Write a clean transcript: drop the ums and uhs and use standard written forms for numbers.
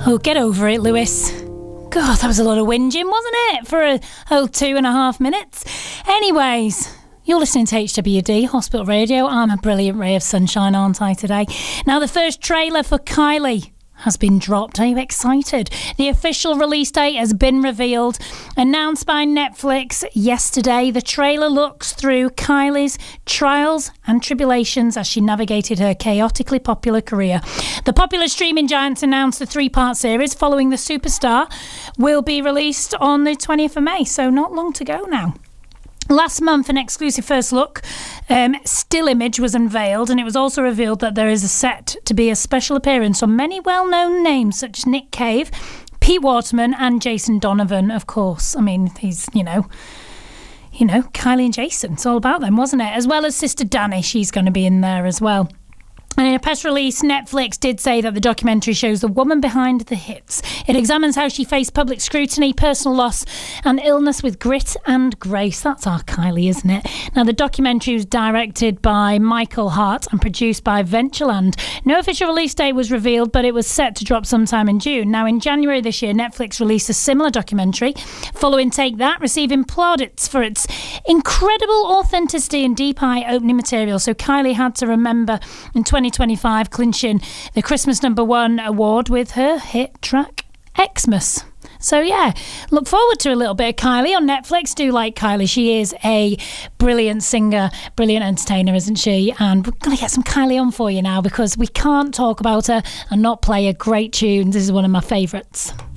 Oh, get over it, Lewis. God, that was a lot of whinging, wasn't it? For a whole 2.5 minutes. Anyways, you're listening to HWD, Hospital Radio. I'm a brilliant ray of sunshine, aren't I, today? Now, the first trailer for Kylie has been dropped. Are you excited? The official release date has been revealed, announced by Netflix yesterday. The trailer looks through Kylie's trials and tribulations as she navigated her chaotically popular career. The popular streaming giants announced the 3-part series following the superstar will be released on the 20th of May, so not long to go now. Last month, an exclusive first look still image was unveiled, and it was also revealed that there is set to be a special appearance on many well-known names such as Nick Cave, Pete Waterman and Jason Donovan, of course. I mean, he's, you know, Kylie and Jason. It's all about them, wasn't it? As well as Sister Danny, she's going to be in there as well. And in a press release, Netflix did say that the documentary shows the woman behind the hits. It examines how she faced public scrutiny, personal loss and illness with grit and grace. That's our Kylie, isn't it? Now, the documentary was directed by Michael Hart and produced by Ventureland. No official release date was revealed, but it was set to drop sometime in June. Now, in January this year, Netflix released a similar documentary following Take That, receiving plaudits for its incredible authenticity and deep eye-opening material. So Kylie had to remember in 2025 clinching the Christmas #1 award with her hit track Xmas. So yeah, look forward to a little bit of Kylie on Netflix. Do like Kylie. She is a brilliant singer, brilliant entertainer, isn't she? And we're going to get some Kylie on for you now because we can't talk about her and not play her great tunes. This is one of my favourites.